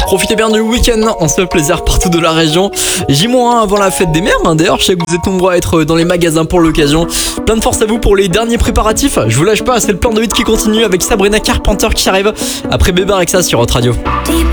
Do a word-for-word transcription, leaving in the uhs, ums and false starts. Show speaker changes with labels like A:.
A: Profitez bien du week-end, on se fait plaisir partout de la région. J un avant la fête des mères, hein. D'ailleurs je sais que vous êtes nombreux à être dans les magasins pour l'occasion. Plein de force à vous pour les derniers préparatifs. Je vous lâche pas, c'est le plan de hit qui continue avec Sabrina Carpenter qui arrive après Bébé Rexha sur Hot Radio.